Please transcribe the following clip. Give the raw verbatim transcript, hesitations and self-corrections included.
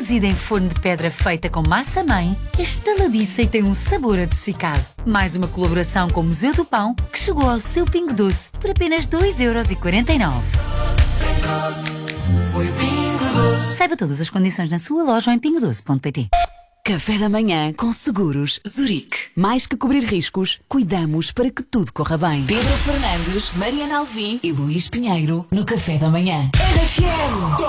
cozida em forno de pedra feita com massa-mãe, é estaladiça e tem um sabor adocicado. Mais uma colaboração com o Museu do Pão, que chegou ao seu Pingo Doce por apenas dois euros e quarenta e nove. Foi o Pingo Doce. Saiba todas as condições na sua loja ou em pingo doce ponto pt. Café da manhã com Seguros Zurique. Mais que cobrir riscos, cuidamos para que tudo corra bem. Pedro Fernandes, Mariana Alvim e Luís Pinheiro no Café da manhã. R F M